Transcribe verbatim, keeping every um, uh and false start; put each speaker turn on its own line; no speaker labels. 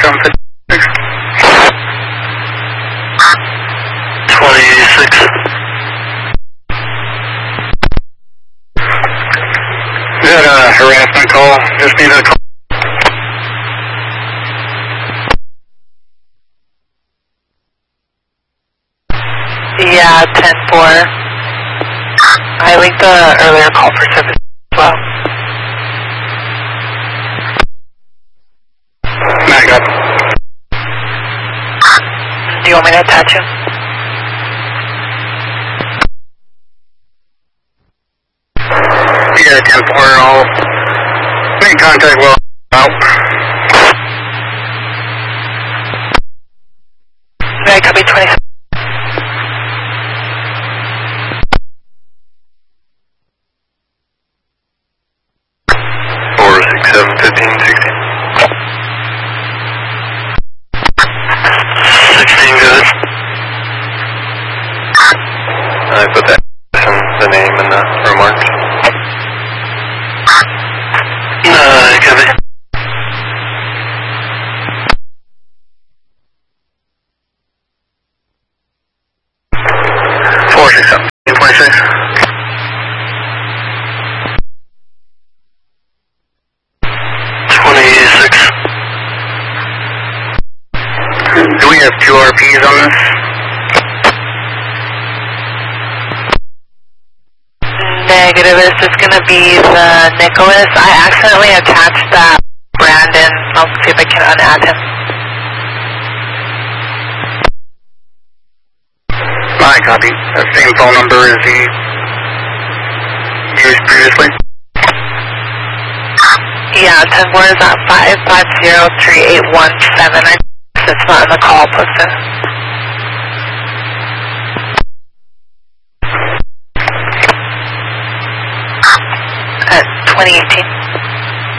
seven fifty-six. twenty-six. We had a harassment call. Just need a call.
Yeah, ten four. I linked the earlier call for service as well.
Back up.
Do you want me to attach him?
Yeah, ten four. I'll make contact well out.
Right, copy twenty-seven.
four six seven fifteen sixteen. sixteen good. I put that in the name and the remarks. Uh, copy. four six seven twenty-six. twenty-six. Do we have two R Ps on this?
Negative. This is going to be the Nicholas. I accidentally attached that Brandon. I'll see if I can unadd him.
My copy. That same phone number as he used previously?
Yeah, ten four is at five five zero three eight one seven. I it's not in the call posted. At twenty eighteen.